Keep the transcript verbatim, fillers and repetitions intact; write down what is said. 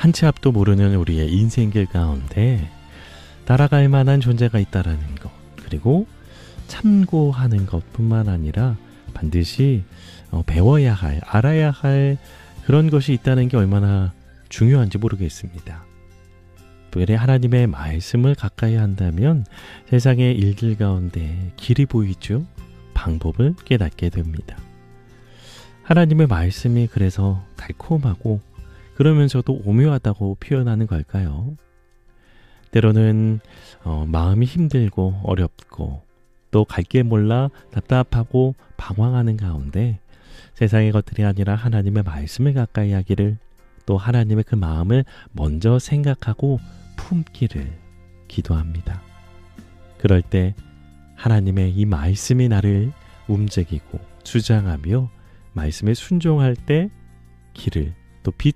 한 치 앞도 모르는 우리의 인생길 가운데 따라갈 만한 존재가 있다라는 것, 그리고 참고하는 것뿐만 아니라 반드시 배워야 할, 알아야 할 그런 것이 있다는 게 얼마나 중요한지 모르겠습니다. 특별히 하나님의 말씀을 가까이 한다면 세상의 일들 가운데 길이 보이죠. 방법을 깨닫게 됩니다. 하나님의 말씀이 그래서 달콤하고 그러면서도 오묘하다고 표현하는 걸까요? 때로는 어, 마음이 힘들고 어렵고 또 갈 길 몰라 답답하고 방황하는 가운데 세상의 것들이 아니라 하나님의 말씀을 가까이 하기를, 또 하나님의 그 마음을 먼저 생각하고 품기를 기도합니다. 그럴 때 하나님의 이 말씀이 나를 움직이고 주장하며 말씀에 순종할 때 길을 또 빛